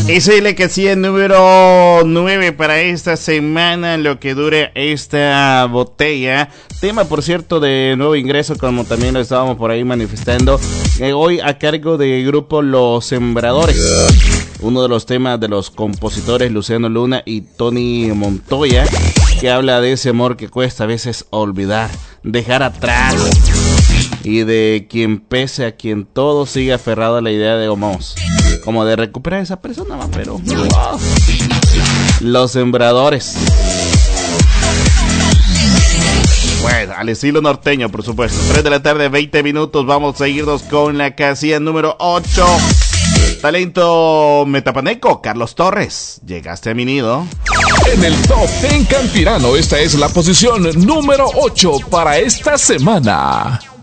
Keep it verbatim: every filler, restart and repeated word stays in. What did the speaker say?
Y síguele que sí, el número nueve para esta semana, lo que dure esta botella. Tema, por cierto, de nuevo ingreso, como también lo estábamos por ahí manifestando, eh, hoy a cargo del grupo Los Sembradores. Uno de los temas de los compositores Luciano Luna y Tony Montoya, que habla de ese amor que cuesta a veces olvidar, dejar atrás, y de quien pese a quien todo sigue aferrado a la idea de vamos, como de recuperar a esa persona, pero oh. Los Sembradores. Bueno, al estilo norteño, por supuesto. tres de la tarde, veinte minutos. Vamos a irnos con la casilla número ocho. Talento metapaneco, Carlos Torres. Llegaste a mi nido. En el Top diez Campirano, esta es la posición número ocho para esta semana.